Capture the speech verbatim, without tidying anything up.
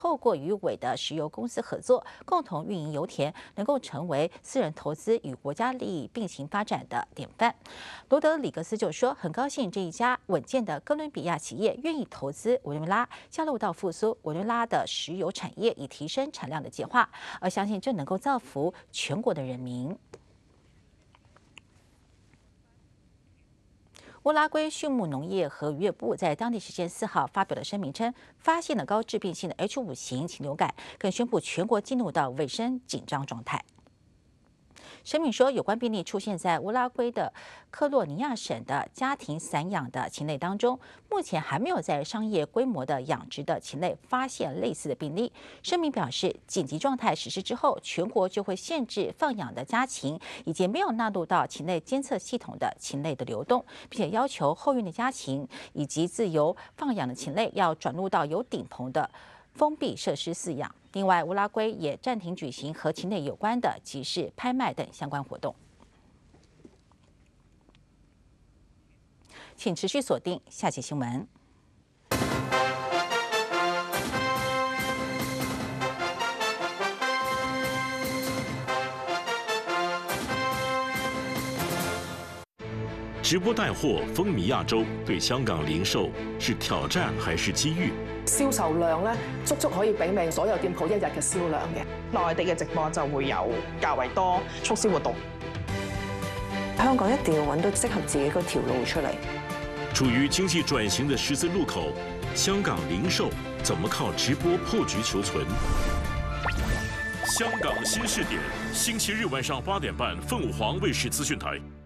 透过与伟的石油公司合作，共同运营油田，能够成为私人投资与国家利益并行发展的典范。罗德里格斯就说，很高兴这一家稳健的哥伦比亚企业愿意投资委内瑞拉，加入到复苏委内瑞拉的石油产业，以提升产量的计划，而相信这能够造福全国的人民。乌拉圭畜牧农业和渔业部在当地时间四号发表了声明称，发现了高致病性的 H 五 型禽流感，更宣布全国进入到卫生紧张状态。声明说，有关病例出现在乌拉圭的克洛尼亚省的家庭散养的禽类当中，目前还没有在商业规模的养殖的禽类发现类似的病例。声明表示，紧急状态实施之后，全国就会限制放养的家禽以及没有纳入到禽类监测系统的禽类的流动，并且要求后院的家禽以及自由放养的禽类要转入到有顶棚的封闭设施饲养。另外，乌拉圭也暂停举行和禽类有关的集市、拍卖等相关活动。请持续锁定下期新闻。 直播帶貨風靡亞洲，對香港零售是挑戰還是機遇？ 銷售量咧，足足可以媲美所有店鋪一日嘅銷量嘅。 內地嘅直播就會有較為多促銷活動。 香港一定要揾到適合自己嗰條路出嚟。 處於經濟轉型的十字路口，香港零售怎麼靠直播破局求存？香港新視點，星期日晚上八點半，鳳凰衛視資訊台。